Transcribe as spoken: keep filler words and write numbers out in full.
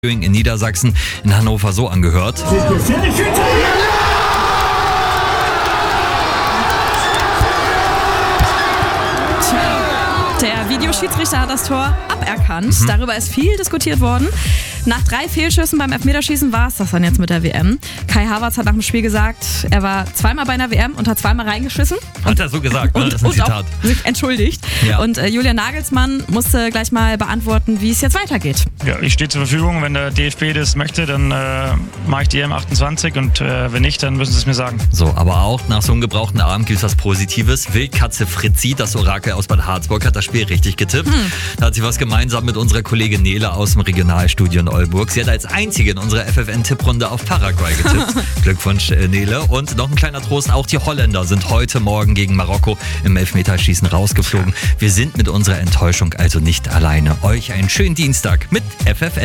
in Niedersachsen in Hannover so angehört. Der Videoschiedsrichter hat das Tor aberkannt. Mhm. Darüber ist viel diskutiert worden. Nach drei Fehlschüssen beim Elfmeterschießen war es das dann jetzt mit der W M. Kai Havertz hat nach dem Spiel gesagt, er war zweimal bei einer W M und hat zweimal reingeschissen. Hat er so gesagt, ne? Und, Das ist ein und Zitat. auch sich entschuldigt. Ja. Und äh, Julian Nagelsmann musste gleich mal beantworten, wie es jetzt weitergeht. Ja, ich stehe zur Verfügung. Wenn der D F B das möchte, dann äh, mache ich die E M achtundzwanzig und äh, wenn nicht, dann müssen sie es mir sagen. So, aber auch nach so einem gebrauchten Abend gibt es was Positives. Wildkatze Fritzi, das Orakel aus Bad Harzburg, hat das Spiel richtig getippt. Hm. Da hat sie was gemeinsam mit unserer Kollegin Nele aus dem Regionalstudio in Oldenburg. Sie hat als einzige in unserer F F N-Tipprunde auf Paraguay getippt. Glückwunsch, äh, Nele. Und noch ein kleiner Trost, auch die Holländer sind heute Morgen gegen Marokko im Elfmeterschießen rausgeflogen. Wir sind mit unserer Enttäuschung also nicht alleine. Euch einen schönen Dienstag mit F F N.